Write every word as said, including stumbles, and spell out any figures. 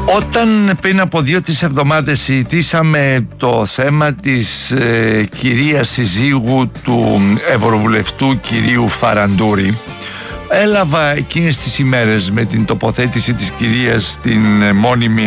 Όταν πριν από δύο-τρεις εβδομάδες συζητήσαμε το θέμα της ε, κυρίας συζύγου του Ευρωβουλευτού κυρίου Φαραντούρη, έλαβα εκείνες τις ημέρες με την τοποθέτηση της κυρίας στην μόνιμη